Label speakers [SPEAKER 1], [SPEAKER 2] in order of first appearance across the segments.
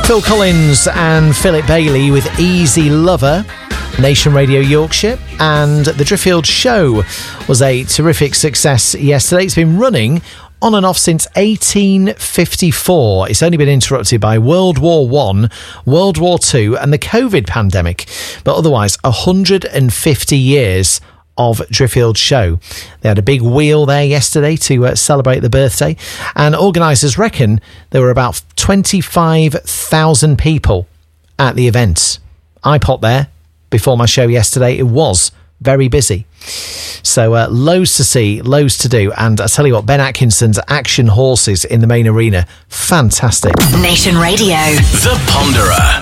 [SPEAKER 1] Phil Collins and Philip Bailey with Easy Lover, Nation Radio Yorkshire, and the Driffield Show was a terrific success yesterday. It's been running on and off since 1854. It's only been interrupted by World War I, World War II and the COVID pandemic, but otherwise 150 years of Driffield Show. They had a big wheel there yesterday to celebrate the birthday, and organisers reckon there were about 25,000 people at the event. I popped there before my show yesterday. It was very busy. So loads to see, loads to do, and I tell you what, Ben Atkinson's Action Horses in the main arena, fantastic.
[SPEAKER 2] Nation Radio.
[SPEAKER 3] The Ponderer.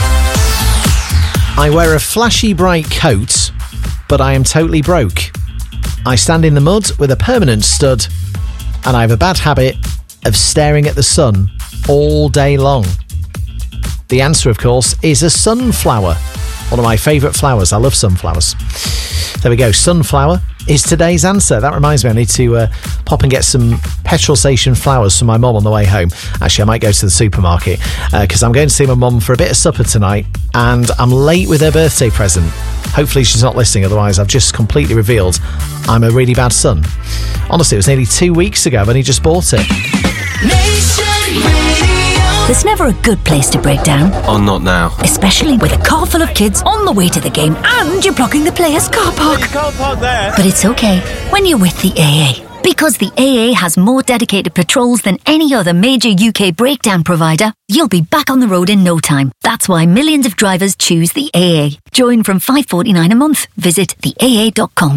[SPEAKER 1] I wear a flashy bright coat, but I am totally broke. I stand in the mud with a permanent stud, and I have a bad habit of staring at the sun all day long. The answer, of course, is a sunflower. One of my favourite flowers. I love sunflowers. There we go. Sunflower is today's answer. That reminds me, I need to pop and get some petrol station flowers for my mum on the way home. Actually, I might go to the supermarket because I'm going to see my mum for a bit of supper tonight, and I'm late with her birthday present. Hopefully she's not listening, otherwise I've just completely revealed I'm a really bad son. Honestly, it was nearly 2 weeks ago. I've only just bought it.
[SPEAKER 2] There's never a good place to break down.
[SPEAKER 4] Oh, not now.
[SPEAKER 2] Especially with a car full of kids on the way to the game and you're blocking the players' car park.
[SPEAKER 5] You can't park there.
[SPEAKER 2] But it's okay when you're with the AA. Because the AA has more dedicated patrols than any other major UK breakdown provider, you'll be back on the road in no time. That's why millions of drivers choose the AA. Join from $5.49 a month. Visit theaa.com.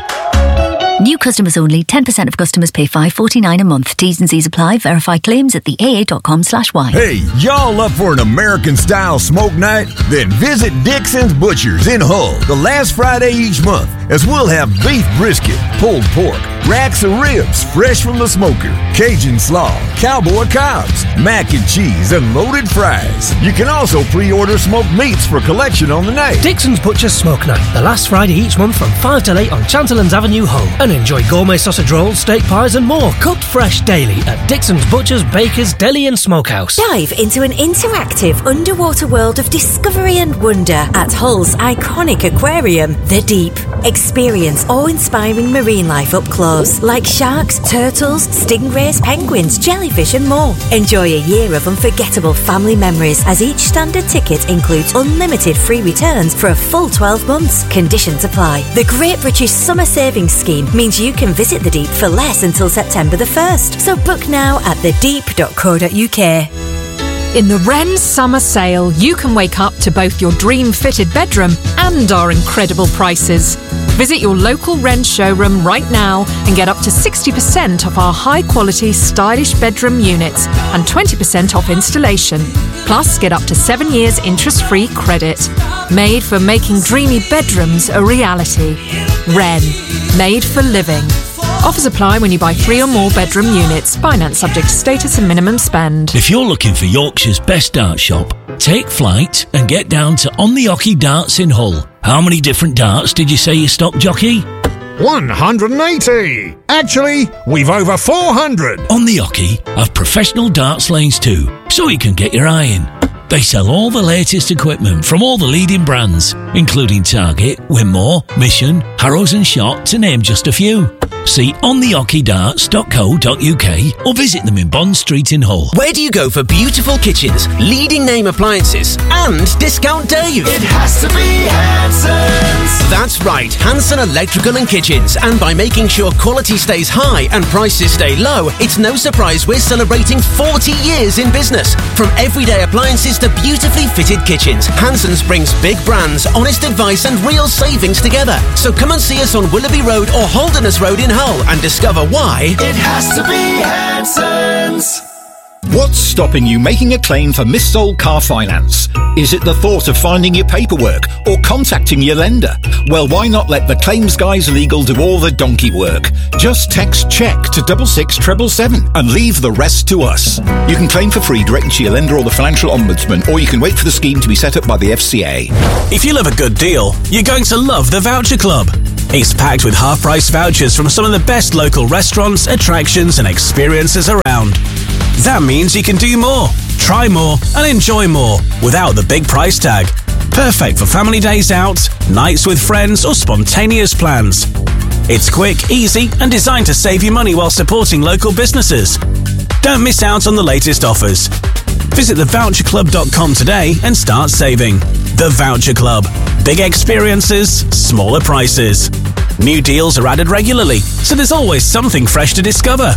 [SPEAKER 2] New customers only. 10% of customers pay $5.49 a month. T's and C's apply. Verify claims at theaa.com/y.
[SPEAKER 6] Hey, y'all up for an American-style smoke night? Then visit Dixon's Butchers in Hull the last Friday each month, as we'll have beef brisket, pulled pork, racks of ribs fresh from the smoker, Cajun slaw, cowboy cobs, mac and cheese, and loaded fries. You can also pre-order smoked meats for collection on the night.
[SPEAKER 7] Dixon's Butchers Smoke Night, the last Friday each month from 5 till 8 on Chanterlands Avenue, Hull. And enjoy gourmet sausage rolls, steak pies and more, cooked fresh daily at Dixon's Butchers, Bakers, Deli and Smokehouse.
[SPEAKER 8] Dive into an interactive underwater world of discovery and wonder at Hull's iconic aquarium, The Deep. Experience awe-inspiring marine life up close, like sharks, turtles, stingrays, penguins, jellyfish and more. Enjoy a year of unforgettable family memories, as each standard ticket includes unlimited free returns for a full 12 months. Conditions apply. The Great British Summer Savings Scheme means you can visit The Deep for less until September the 1st. So book now at thedeep.co.uk.
[SPEAKER 9] In the Wren Summer Sale, you can wake up to both your dream-fitted bedroom and our incredible prices. Visit your local Wren showroom right now and get up to 60% off our high-quality, stylish bedroom units and 20% off installation. Plus, get up to 7 years interest-free credit. Made for making dreamy bedrooms a reality. Wren. Made for living. Offers apply when you buy 3 or more bedroom units. Finance subject to status and minimum spend.
[SPEAKER 10] If you're looking for Yorkshire's best dart shop, take flight and get down to On the Ocky Darts in Hull. How many different darts did you say you stock, jockey?
[SPEAKER 6] 180! Actually, we've over 400!
[SPEAKER 10] On the Ocky have professional darts lanes too, so you can get your eye in. They sell all the latest equipment from all the leading brands, including Target, Winmore, Mission, Harrows and Shot, to name just a few. See ontheockeydarts.co.uk or visit them in Bond Street in Hull.
[SPEAKER 11] Where do you go for beautiful kitchens, leading name appliances and Discount Dave?
[SPEAKER 3] It has to be Hanson's.
[SPEAKER 11] That's right, Hanson Electrical and Kitchens. And by making sure quality stays high and prices stay low, it's no surprise we're celebrating 40 years in business. From everyday appliances to beautifully fitted kitchens, Hanson's brings big brands, honest advice and real savings together. So come and see us on Willoughby Road or Holderness Road in Hull and discover why
[SPEAKER 3] it has to be Hanson's.
[SPEAKER 12] What's stopping you making a claim for missold car finance? Is it the thought of finding your paperwork or contacting your lender? Well, why not let the Claims Guys Legal do all the donkey work? Just text CHECK to 66777 and leave the rest to us. You can claim for free directly to your lender or the Financial Ombudsman, or you can wait for the scheme to be set up by the FCA.
[SPEAKER 13] If you love a good deal, you're going to love the Voucher Club. It's packed with half-price vouchers from some of the best local restaurants, attractions and experiences around. That means you can do more. Try more and enjoy more without the big price tag. Perfect for family days out, nights with friends or spontaneous plans. It's quick, easy and designed to save you money while supporting local businesses. Don't miss out on the latest offers. Visit thevoucherclub.com today and start saving. The Voucher Club. Big experiences, smaller prices. New deals are added regularly, so there's always something fresh to discover.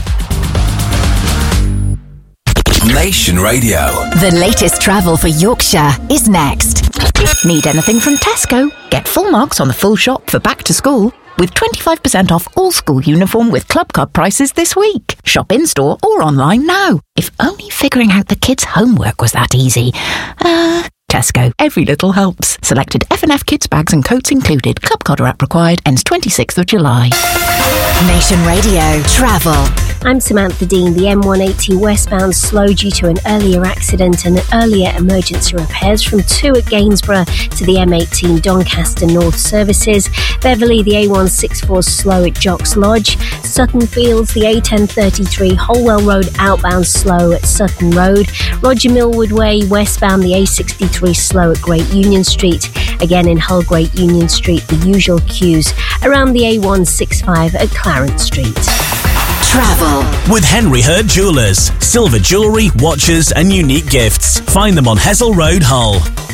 [SPEAKER 3] Nation Radio.
[SPEAKER 2] The latest travel for Yorkshire is next. Need anything from Tesco? Get full marks on the full shop for back to school with 25% off all school uniform with Club Card prices this week. Shop in-store or online now. If only figuring out the kids' homework was that easy. Tesco. Every little helps. Selected F&F kids bags and coats included. Club Card app required. Ends 26th of July. Nation Radio. Travel.
[SPEAKER 4] I'm Samantha Dean. The M180 westbound slow due to an earlier accident and earlier emergency repairs from 2 at Gainsborough to the M18 Doncaster North services. Beverley, the A164 slow at Jocks Lodge. Sutton Fields, the A1033 Holwell Road outbound slow at Sutton Road. Roger Millwood Way westbound, the A63 slow at Great Union Street. Again in Hull, Great Union Street, the usual queues around the A165 at Clarence Street.
[SPEAKER 2] Travel.
[SPEAKER 13] With Henry Hurd Jewellers. Silver jewellery, watches and unique gifts. Find them on Hessel Road, Hull.